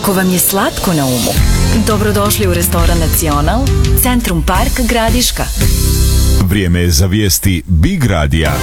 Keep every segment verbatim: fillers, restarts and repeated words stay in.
Ako vam je slatko na umu, dobrodošli u restoran Nacional, Centrum Park Gradiška. Vrijeme je za vijesti Big Radija.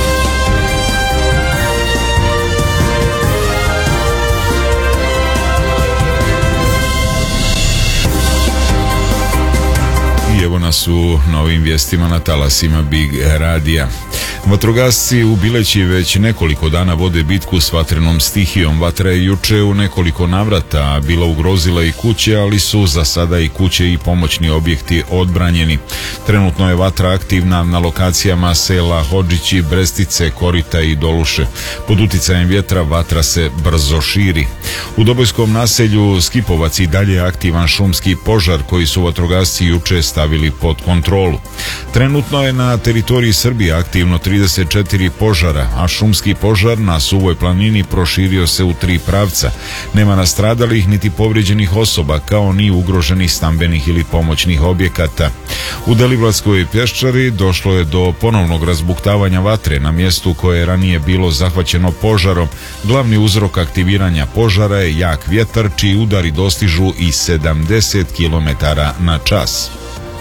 I evo nas u novim vijestima na talasima Big Radija. Vatrogasci u Bileći već nekoliko dana vode bitku s vatrenom stihijom. Vatra je juče u nekoliko navrata bila ugrozila i kuće, ali su za sada i kuće i pomoćni objekti odbranjeni. Trenutno je vatra aktivna na lokacijama sela Hodžići, Brestice, Korita i Doluše. Pod uticajem vjetra vatra se brzo širi. U Dobojskom naselju Skipovac i dalje je aktivan šumski požar koji su vatrogasci juče stavili pod kontrolu. Trenutno je na teritoriji Srbije aktivno trideset četiri požara, a šumski požar na Suvoj planini proširio se u tri pravca. Nema nastradalih niti povrijeđenih osoba, kao ni ugroženih stambenih ili pomoćnih objekata. U Deliblatskoj Pješčari došlo je do ponovnog razbuktavanja vatre na mjestu koje je ranije bilo zahvaćeno požarom. Glavni uzrok aktiviranja požara je jak vjetar, čiji udari dostižu i sedamdeset kilometara na čas.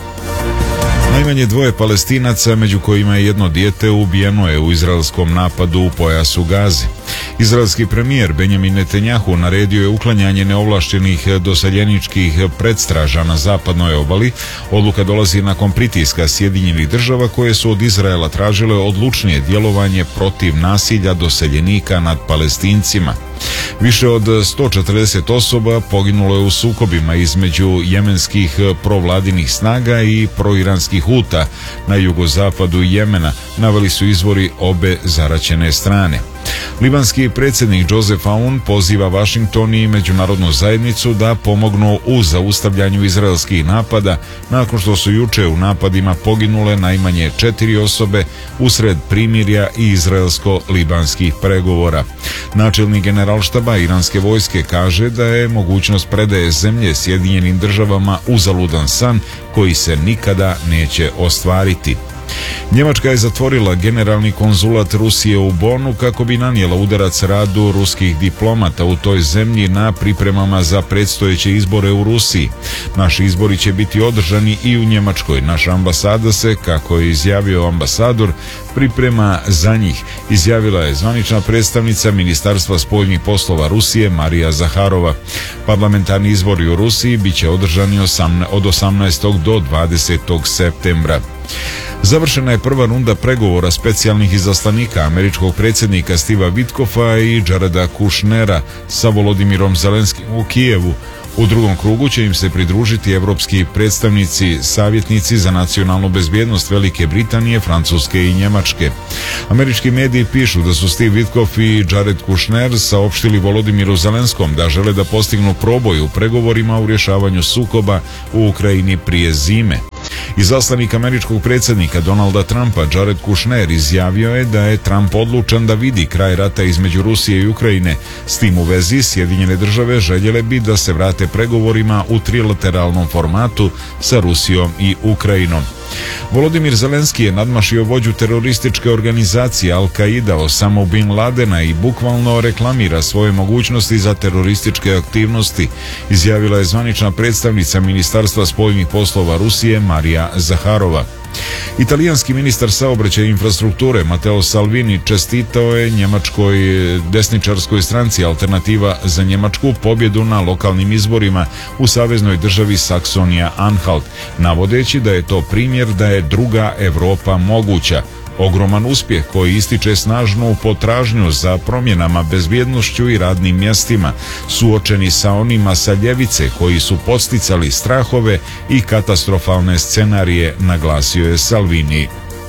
Najmanje dvoje Palestinaca, među kojima je jedno dijete, ubijeno je u izraelskom napadu u pojasu Gaze. Izraelski premijer Benjamin Netanjahu naredio je uklanjanje neovlaštenih doseljeničkih predstraža na zapadnoj obali. Odluka dolazi nakon pritiska Sjedinjenih država koje su od Izraela tražile odlučnije djelovanje protiv nasilja doseljenika nad Palestincima. Više od sto četrdeset osoba poginulo je u sukobima između jemenskih provladinih snaga i proiranskih Huta na jugozapadu Jemena, naveli su izvori obe zaraćene strane. Libanski predsjednik Joseph Aoun poziva Washington i međunarodnu zajednicu da pomognu u zaustavljanju izraelskih napada nakon što su juče u napadima poginule najmanje četiri osobe usred primirja i izraelsko-libanskih pregovora. Načelnik generalštaba iranske vojske kaže da je mogućnost predaje zemlje Sjedinjenim državama uzaludan san koji se nikada neće ostvariti. Njemačka je zatvorila generalni konzulat Rusije u Bonu kako bi nanijela udarac radu ruskih diplomata u toj zemlji na pripremama za predstojeće izbore u Rusiji. Naši izbori će biti održani i u Njemačkoj. Naša ambasada se, kako je izjavio ambasador, priprema za njih, izjavila je zvanična predstavnica Ministarstva spoljnih poslova Rusije Marija Zaharova. Parlamentarni izbori u Rusiji bit će održani od osamnaestog do dvadesetog septembra. Završena je prva runda pregovora specijalnih izaslanika američkog predsjednika Steva Witkoffa i Jareda Kushnera sa Volodimirom Zelenskim u Kijevu. U drugom krugu će im se pridružiti evropski predstavnici, savjetnici za nacionalnu bezbjednost Velike Britanije, Francuske i Njemačke. Američki mediji pišu da su Steve Witkoff i Jared Kushner saopštili Volodimiru Zelenskom da žele da postignu proboj u pregovorima u rješavanju sukoba u Ukrajini prije zime. Izaslanik američkog predsjednika Donalda Trumpa Jared Kushner izjavio je da je Trump odlučan da vidi kraj rata između Rusije i Ukrajine. S tim u vezi Sjedinjene države željele bi da se vrate pregovorima u trilateralnom formatu sa Rusijom i Ukrajinom. Volodimir Zelenski je nadmašio vođu terorističke organizacije Al-Qaida, Osama bin Ladena, i bukvalno reklamira svoje mogućnosti za terorističke aktivnosti, izjavila je zvanična predstavnica Ministarstva spoljnih poslova Rusije Marija Zaharova. Italijanski ministar saobraćaja i infrastrukture Matteo Salvini čestitao je njemačkoj desničarskoj stranci Alternativa za Njemačku pobjedu na lokalnim izborima u saveznoj državi Saksonija-Anhalt, navodeći da je to primjer da je druga Europa moguća. Ogroman uspjeh koji ističe snažnu potražnju za promjenama, bezbjednošću i radnim mjestima, suočeni sa onima sa ljevice koji su podsticali strahove i katastrofalne scenarije, naglasio je Salvini.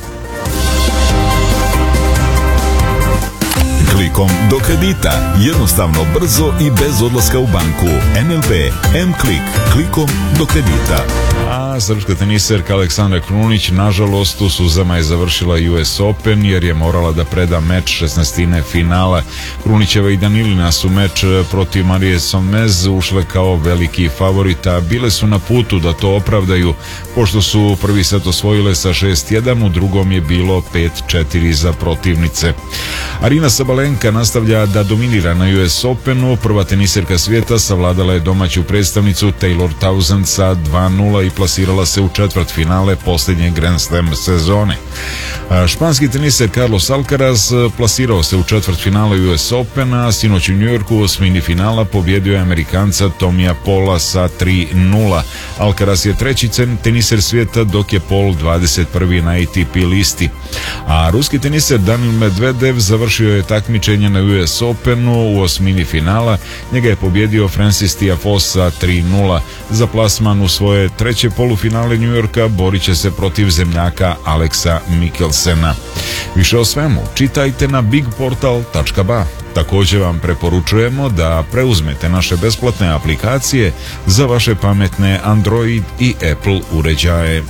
Klikom do kredita, jednostavno, brzo i bez odlaska u banku. N L B M-Klik, klikom do kredita. A srpska teniserka Aleksandra Krunić nažalost u suzama je završila U S Open jer je morala da preda meč šesnaestine finala. Krunićeva i Danilina su meč protiv Marije Somez ušle kao veliki favorita. Bile su na putu da to opravdaju pošto su prvi set osvojile sa šest jedan, u drugom je bilo pet četiri za protivnice. Arina Sabalenka Španka nastavlja da dominira na U S Openu. Prva teniserka svijeta savladala je domaću predstavnicu Taylor Townsend sa dva nula i plasirala se u četvrt finale posljednje Grand Slam sezone. Španski teniser Carlos Alcaraz plasirao se u četvrt finale U S Opena, sinoć u New Yorku u osmini finala pobjedio je Amerikanca Tomija Paula sa tri nula. Alcaraz je treći teniser svijeta, dok je Paul dvadeset prvi na A T P listi. A ruski teniser Daniil Medvedev završio je takmičenje na U S Openu u osmini finala. Njega je pobjedio Francis Tiafoe sa tri nula. Za plasman u svoje treće polufinale New Yorka borit će se protiv zemljaka Aleksa Mikkelsena. Više o svemu čitajte na big portal tačka ba. Također vam preporučujemo da preuzmete naše besplatne aplikacije za vaše pametne Android i Apple uređaje.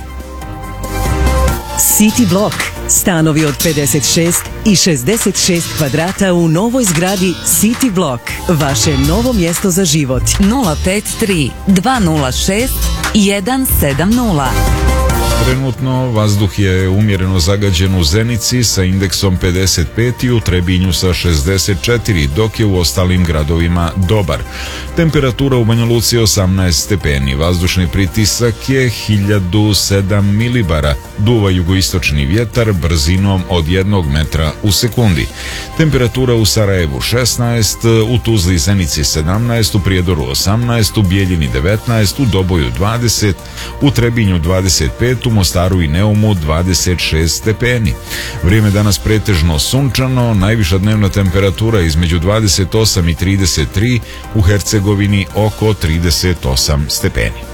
City Block. Stanovi od pedeset šest i šezdeset šest kvadrata u novoj zgradi City Block. Vaše novo mjesto za život. nula pet tri dva nula šest jedan sedam nula. Trenutno vazduh je umjereno zagađen u Zenici sa indeksom pedeset pet i u Trebinju sa šezdeset četiri, dok je u ostalim gradovima dobar. Temperatura u Banja Luci je osamnaest stepeni, vazdušni pritisak je hiljadu sedam milibara, duva jugoistočni vjetar brzinom od jednog metra u sekundi. Temperatura u Sarajevu šesnaest, u Tuzli i Zenici sedamnaest, u Prijedoru osamnaest, u Bijeljini devetnaest, u Doboju dvadeset, u Trebinju dvadeset pet, u Mostaru i Neumu dvadeset šest stepeni. Vrijeme danas pretežno sunčano, najviša dnevna temperatura između dvadeset osam i trideset tri, u Hercegovini oko trideset osam stepeni.